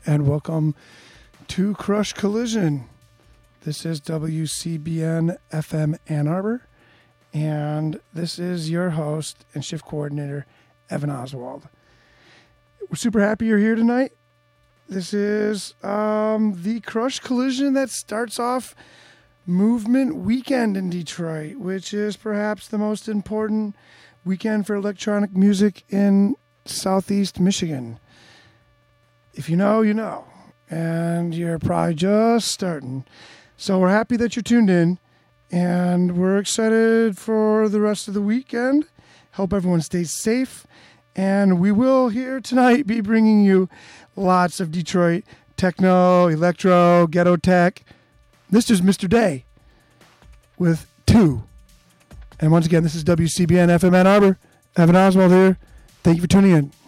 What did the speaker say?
and welcome to Crush Collision. This is WCBN FM Ann Arbor, and this is your host and shift coordinator, Evan Oswald. We're super happy you're here tonight. This is the Crush Collision that starts off Movement Weekend in Detroit, which is perhaps the most important weekend for electronic music in Southeast Michigan. If you know, you know, and you're probably just starting. So we're happy that you're tuned in, and we're excited for the rest of the weekend. Hope everyone stays safe, and we will here tonight be bringing you lots of Detroit techno, electro, ghetto tech. This is Mr. Day with 2. And once again, this is WCBN FM Ann Arbor. Evan Oswald here. Thank you for tuning in.